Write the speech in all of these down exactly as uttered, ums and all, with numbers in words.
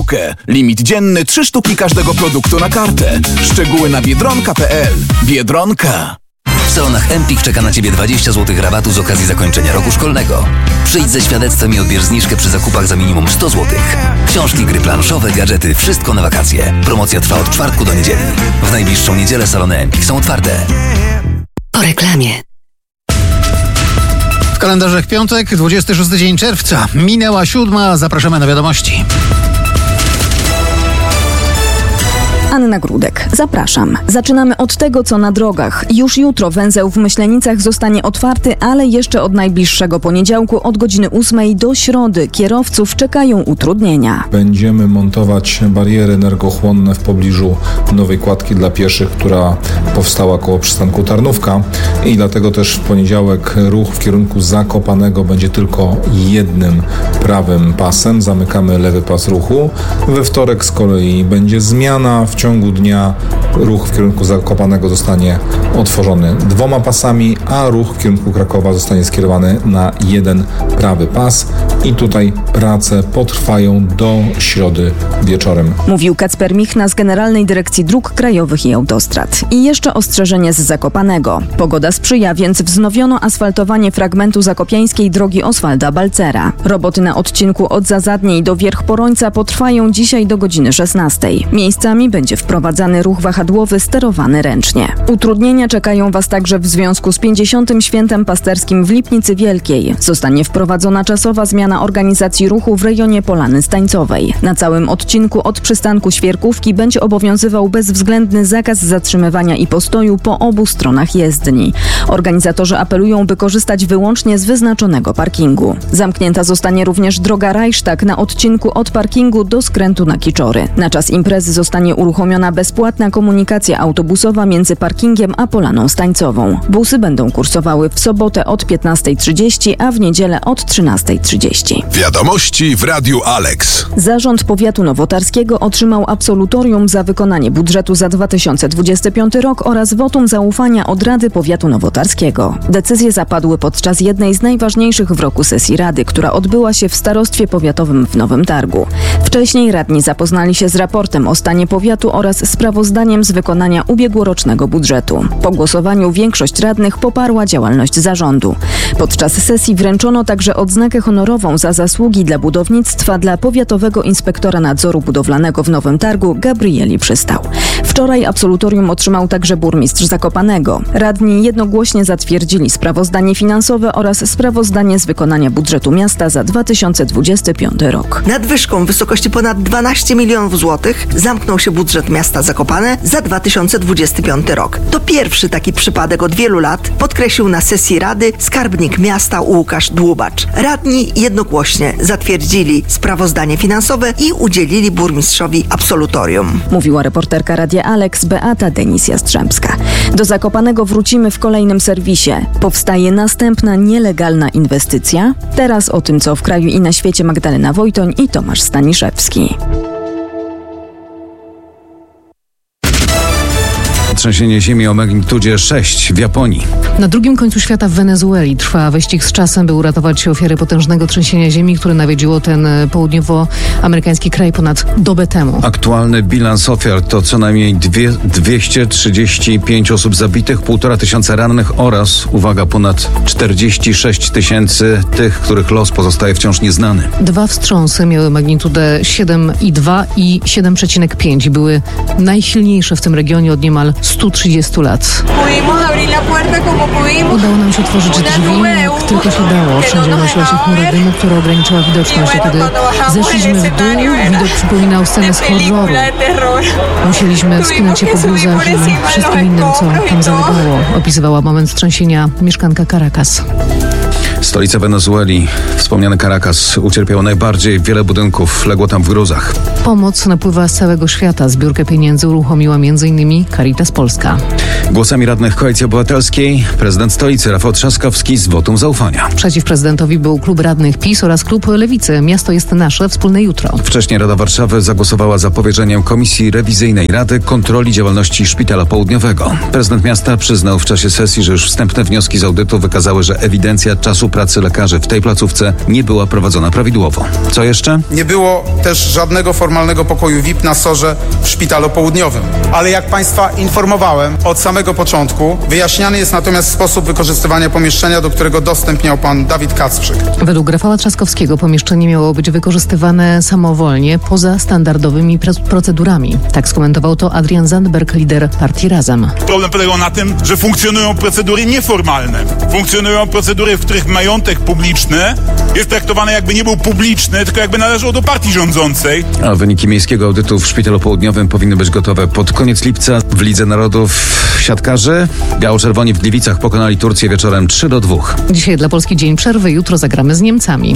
sztukę. Limit dzienny trzy sztuki każdego produktu na kartę. Szczegóły na biedronka kropka p l. Biedronka. W salonach Empik czeka na Ciebie dwadzieścia złotych rabatu z okazji zakończenia roku szkolnego. Przyjdź ze świadectwem i odbierz zniżkę przy zakupach za minimum sto złotych. Książki, gry planszowe, gadżety, wszystko na wakacje. Promocja trwa od czwartku do niedzieli. W najbliższą niedzielę salony Empik są otwarte. Po reklamie. W kalendarzach piątek, dwudziesty szósty dzień czerwca. Minęła siódma, zapraszamy na wiadomości. Anna Grudek. Zapraszam. Zaczynamy od tego, co na drogach. Już jutro węzeł w Myślenicach zostanie otwarty, ale jeszcze od najbliższego poniedziałku od godziny ósmej do środy kierowców czekają utrudnienia. Będziemy montować bariery energochłonne w pobliżu nowej kładki dla pieszych, która powstała koło przystanku Tarnówka i dlatego też w poniedziałek ruch w kierunku Zakopanego będzie tylko jednym prawym pasem. Zamykamy lewy pas ruchu. We wtorek z kolei będzie zmiana. W ciągu dnia ruch w kierunku Zakopanego zostanie otworzony dwoma pasami, a ruch w kierunku Krakowa zostanie skierowany na jeden prawy pas i tutaj prace potrwają do środy wieczorem. Mówił Kacper Michna z Generalnej Dyrekcji Dróg Krajowych i Autostrad. I jeszcze ostrzeżenie z Zakopanego. Pogoda sprzyja, więc wznowiono asfaltowanie fragmentu zakopiańskiej drogi Oswalda Balcera. Roboty na odcinku od Zazadniej do Wierch-Porońca potrwają dzisiaj do godziny szesnastej. Miejscami będzie wprowadzany ruch wahadłowy sterowany ręcznie. Utrudnienia czekają Was także w związku z pięćdziesiątym Świętem Pasterskim w Lipnicy Wielkiej. Zostanie wprowadzona czasowa zmiana organizacji ruchu w rejonie Polany Stańcowej. Na całym odcinku od przystanku Świerkówki będzie obowiązywał bezwzględny zakaz zatrzymywania i postoju po obu stronach jezdni. Organizatorzy apelują, by korzystać wyłącznie z wyznaczonego parkingu. Zamknięta zostanie również droga Reichstag na odcinku od parkingu do skrętu na Kiczory. Na czas imprezy zostanie uruchomiona bezpłatna komunikacja autobusowa między parkingiem a Polaną Stańcową. Busy będą kursowały w sobotę od piętnastej trzydzieści, a w niedzielę od trzynastej trzydzieści. Wiadomości w Radiu Alex. Zarząd Powiatu Nowotarskiego otrzymał absolutorium za wykonanie budżetu za dwa tysiące dwudziesty piąty rok oraz wotum zaufania od Rady Powiatu Nowotarskiego. Decyzje zapadły podczas jednej z najważniejszych w roku sesji Rady, która odbyła się w Starostwie Powiatowym w Nowym Targu. Wcześniej radni zapoznali się z raportem o stanie powiatu oraz sprawozdaniem z wykonania ubiegłorocznego budżetu. Po głosowaniu większość radnych poparła działalność zarządu. Podczas sesji wręczono także odznakę honorową za zasługi dla budownictwa dla powiatowego inspektora nadzoru budowlanego w Nowym Targu Gabrieli Przystał. Wczoraj absolutorium otrzymał także burmistrz Zakopanego. Radni jednogłośnie zatwierdzili sprawozdanie finansowe oraz sprawozdanie z wykonania budżetu miasta za dwa tysiące dwudziesty piąty rok. Nadwyżką w wysokości ponad dwanaście milionów złotych zamknął się budżet miasta Zakopane za dwa tysiące dwudziesty piąty rok. To pierwszy taki przypadek od wielu lat, podkreślił na sesji Rady skarbnik miasta Łukasz Dłubacz. Radni jednogłośnie zatwierdzili sprawozdanie finansowe i udzielili burmistrzowi absolutorium. Mówiła reporterka Radia Alex Beata Denis-Jastrzębska. Do Zakopanego wrócimy w kolejnym serwisie. Powstaje następna nielegalna inwestycja? Teraz o tym, co w kraju i na świecie Magdalena Wojtoń i Tomasz Staniszewski. Trzęsienie ziemi o magnitudzie sześć w Japonii. Na drugim końcu świata w Wenezueli trwa wyścig z czasem, by uratować ofiary potężnego trzęsienia ziemi, które nawiedziło ten południowoamerykański kraj ponad dobę temu. Aktualny bilans ofiar to co najmniej dwie, dwieście trzydzieści pięć osób zabitych, półtora tysiąca rannych oraz, uwaga, ponad czterdzieści sześć tysięcy tych, których los pozostaje wciąż nieznany. Dwa wstrząsy miały magnitudę siedem i dwa i siedem przecinek pięć. Były najsilniejsze w tym regionie od niemal stu trzydziestu lat. Udało nam się otworzyć drzwi, jak tylko się dało. Wszędzie unosiła się chmura dymu, która ograniczała widoczność. A kiedy zeszliśmy w dół, widok przypominał scenę z horroru. Musieliśmy wspinać się po bluzach i wszystkim innym, co tam zalegało. Opisywała moment trzęsienia mieszkanka Caracas. Stolica Wenezueli, wspomniany Caracas, ucierpiało najbardziej. Wiele budynków legło tam w gruzach. Pomoc napływa z całego świata. Zbiórkę pieniędzy uruchomiła między innymi Caritas Polska. Głosami radnych Koalicji Obywatelskiej prezydent stolicy Rafał Trzaskowski z wotum zaufania. Przeciw prezydentowi był klub radnych PiS oraz klub Lewicy. Miasto jest nasze, wspólne jutro. Wcześniej Rada Warszawy zagłosowała za powierzeniem Komisji Rewizyjnej Rady kontroli działalności Szpitala Południowego. Prezydent miasta przyznał w czasie sesji, że już wstępne wnioski z audytu wykazały, że ewidencja czasu pracy lekarzy w tej placówce nie była prowadzona prawidłowo. Co jeszcze? Nie było też żadnego formalnego pokoju V I P na Sorze w Szpitalu Południowym. Ale jak Państwa informowałem od samego początku, wyjaśniany jest natomiast sposób wykorzystywania pomieszczenia, do którego dostęp miał pan Dawid Kacprzyk. Według Rafała Trzaskowskiego pomieszczenie miało być wykorzystywane samowolnie, poza standardowymi pre- procedurami. Tak skomentował to Adrian Zandberg, lider partii Razem. Problem polegał na tym, że funkcjonują procedury nieformalne. Funkcjonują procedury, w których majątek publiczny jest traktowany jakby nie był publiczny, tylko jakby należał do partii rządzącej. A wyniki miejskiego audytu w Szpitalu Południowym powinny być gotowe pod koniec lipca. W Lidze Narodów siatkarzy biało-czerwoni w Gliwicach pokonali Turcję wieczorem trzy do dwóch. Dzisiaj dla Polski dzień przerwy, jutro zagramy z Niemcami.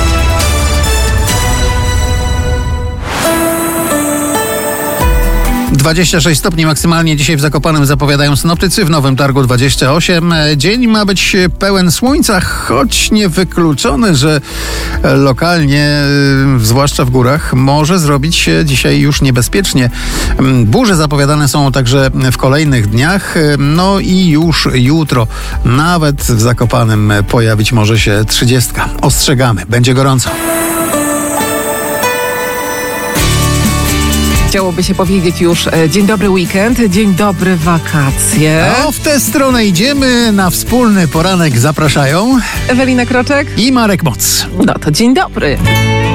dwadzieścia sześć stopni maksymalnie dzisiaj w Zakopanem zapowiadają synoptycy, w Nowym Targu dwadzieścia osiem. Dzień ma być pełen słońca, choć niewykluczone, że lokalnie, zwłaszcza w górach, może zrobić się dzisiaj już niebezpiecznie. Burze zapowiadane są także w kolejnych dniach, no i już jutro nawet w Zakopanem pojawić może się trzydziestka. Ostrzegamy, będzie gorąco. Chciałoby się powiedzieć już dzień dobry weekend, dzień dobry wakacje. No, w tę stronę idziemy. Na wspólny poranek zapraszają Ewelina Kroczek i Marek Moc. No to dzień dobry.